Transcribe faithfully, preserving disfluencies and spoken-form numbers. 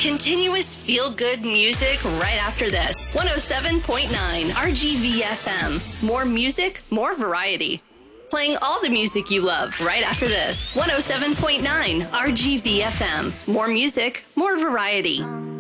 Continuous feel-good music right after this. one oh seven point nine R G V F M. More music, more variety. Playing all the music you love right after this. one oh seven point nine R G V F M. More music, more variety.